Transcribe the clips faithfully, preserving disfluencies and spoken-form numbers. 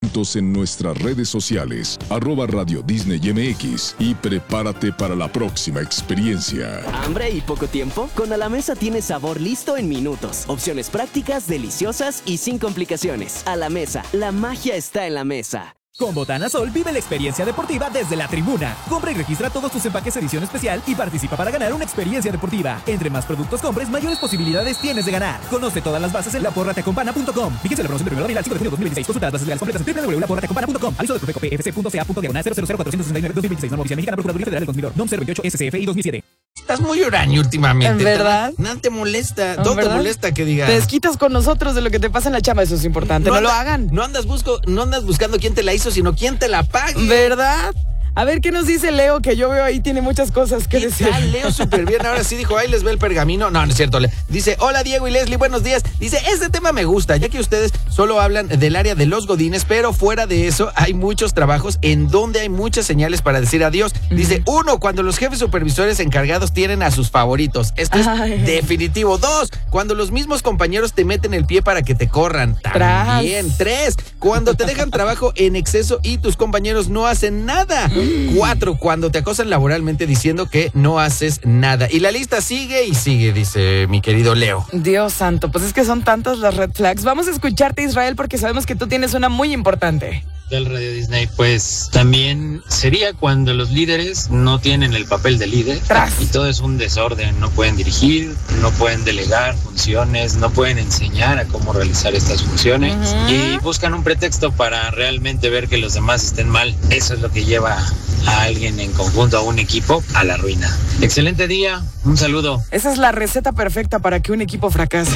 juntos en nuestras redes sociales, arroba Radio Disney M X, y prepárate para la próxima experiencia. ¿Hambre y poco tiempo? Con A la Mesa tienes sabor listo en minutos. Opciones prácticas, deliciosas y sin complicaciones. A la Mesa, la magia está en la mesa. Con Botana Sol vive la experiencia deportiva desde la tribuna. Compra y registra todos tus empaques edición especial y participa para ganar una experiencia deportiva. Entre más productos compres, mayores posibilidades tienes de ganar. Conoce todas las bases en la porra te acompana punto com. Fíjense la promoción de primero de abril al cinco de junio de dos mil veintiséis. Consulta las bases legales completas en doble u doble u doble u punto la porra te acompana punto com. Aviso de Profeco P F C punto C A punto diagonal cero cero cero cuatro sesenta y nueve dos mil veintiséis. Norma oficial mexicana, Procuraduría Federal del Consumidor. N O M cero veintiocho S C F I dos mil siete. Estás muy huraño últimamente. ¿En verdad? Nada te molesta. ¿Dónde te verdad? molesta que diga? Te desquitas con nosotros de lo que te pasa en la chamba, eso es importante. No, no anda, lo hagan. No andas, busco, no andas buscando quién te la hizo, sino quién te la pague. ¿Verdad? A ver, ¿qué nos dice Leo? Que yo veo ahí tiene muchas cosas que ¿Qué decir. tal, Leo? Súper bien. Ahora sí dijo, ahí les ve el pergamino. No, no es cierto. Dice, hola Diego y Leslie, buenos días. Dice, este tema me gusta, ya que ustedes solo hablan del área de los godines, pero fuera de eso hay muchos trabajos en donde hay muchas señales para decir adiós. Dice, uh-huh. uno, cuando los jefes supervisores encargados tienen a sus favoritos. Esto es Ay. definitivo. Dos, cuando los mismos compañeros te meten el pie para que te corran. También. Tras. Tres, cuando te dejan trabajo en exceso y tus compañeros no hacen nada. Cuatro, cuando te acosan laboralmente diciendo que no haces nada. Y la lista sigue y sigue, dice mi querido Leo. Dios santo, pues es que son tantas las red flags. Vamos a escucharte, Israel, porque sabemos que tú tienes una muy importante. Del Radio Disney, pues también sería cuando los líderes no tienen el papel de líder. Tras. Y todo es un desorden, no pueden dirigir, no pueden delegar funciones, no pueden enseñar a cómo realizar estas funciones uh-huh. y buscan un pretexto para realmente ver que los demás estén mal. Eso es lo que lleva a alguien en conjunto, a un equipo, a la ruina. Excelente día, un saludo. Esa es la receta perfecta para que un equipo fracase.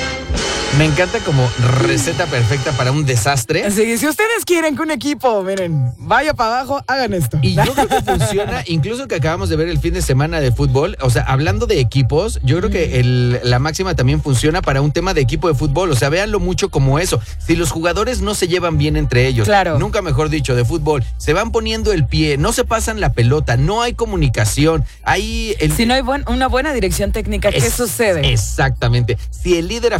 Me encanta como receta perfecta para un desastre. Así, si ustedes quieren que un equipo, miren, vaya para abajo, hagan esto. Y yo creo que funciona, incluso que acabamos de ver el fin de semana de fútbol, o sea, hablando de equipos, yo creo que el, la máxima también funciona para un tema de equipo de fútbol, o sea, véanlo mucho como eso. Si los jugadores no se llevan bien entre ellos, claro. nunca mejor dicho, de fútbol, se van poniendo el pie, no se pasan la pelota, no hay comunicación, hay... El... Si no hay buen, una buena dirección técnica, ¿qué es, sucede? Exactamente. Si el líder